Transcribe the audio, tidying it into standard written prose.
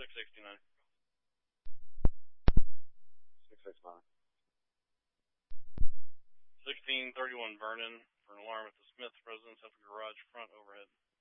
669. 669. 1631 Vernon for an alarm at the Smith residence at the garage front overhead.